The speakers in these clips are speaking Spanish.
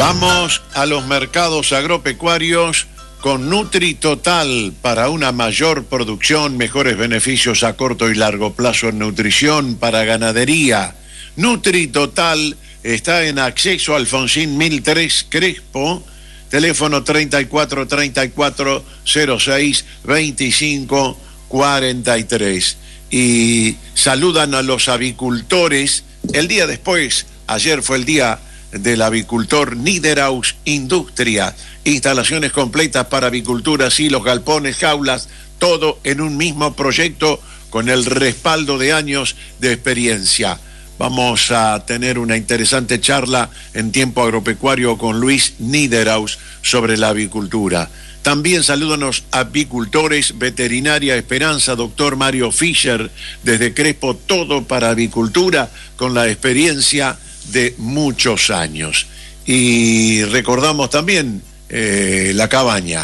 Vamos a los mercados agropecuarios con Nutri Total para una mayor producción, mejores beneficios a corto y largo plazo en nutrición para ganadería. Nutri Total está en Acceso Alfonsín 1003 Crespo, teléfono 34 34 06 25 43. Y saludan a los avicultores. El día después, ayer fue el día del avicultor. Niederhaus Industria, instalaciones completas para avicultura, silos, galpones, jaulas, todo en un mismo proyecto con el respaldo de años de experiencia. Vamos a tener una interesante charla en Tiempo Agropecuario con Luis Niederhaus sobre la avicultura. También salúdanos avicultores, Veterinaria Esperanza, doctor Mario Fischer, desde Crespo, todo para avicultura, con la experiencia de muchos años. Y recordamos también la cabaña.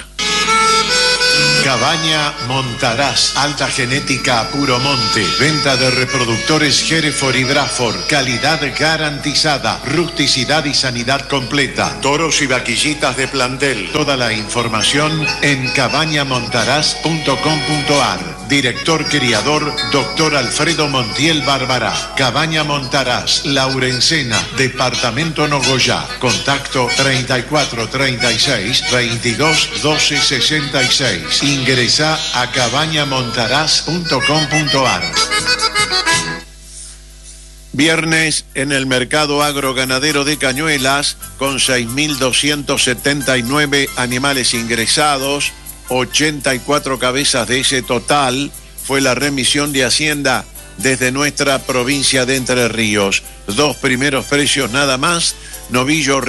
Cabaña Montaraz, alta genética a puro monte, venta de reproductores Hereford y Braford, calidad garantizada, rusticidad y sanidad completa, toros y vaquillitas de plantel. Toda la información en cabañamontaraz.com.ar. Director criador, doctor Alfredo Montiel Barbará. Cabaña Montaraz, Laurencena, departamento Nogoyá. Contacto 34 36 22 12 66. Ingresá a cabañamontaraz.com.ar. Viernes en el mercado agroganadero de Cañuelas, con 6.279 animales ingresados, 84 cabezas de ese total fue la remisión de Hacienda desde nuestra provincia de Entre Ríos. Dos primeros precios nada más, novillito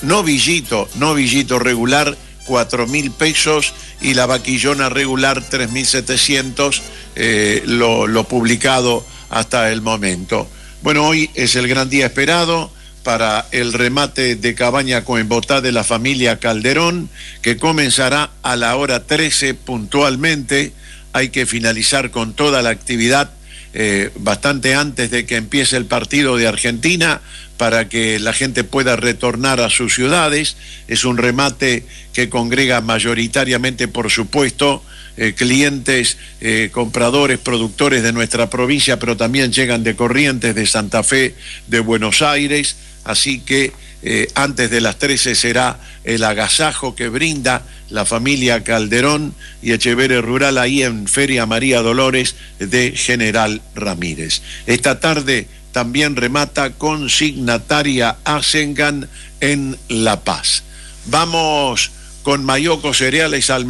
regular 4.000 pesos y la vaquillona regular 3.700, lo publicado hasta el momento. Bueno, hoy es el gran día esperado para el remate de cabaña Coembotá de la familia Calderón, que comenzará a la hora 13 puntualmente. Hay que finalizar con toda la actividad bastante antes de que empiece el partido de Argentina, para que la gente pueda retornar a sus ciudades. Es un remate que congrega mayoritariamente, por supuesto, clientes, compradores, productores de nuestra provincia, pero también llegan de Corrientes, de Santa Fe, de Buenos Aires. Así que antes de las 13 será el agasajo que brinda la familia Calderón y Echeverre Rural ahí en Feria María Dolores de General Ramírez. Esta tarde también remata consignataria Asengan en La Paz. Vamos con Mayoco Cereales al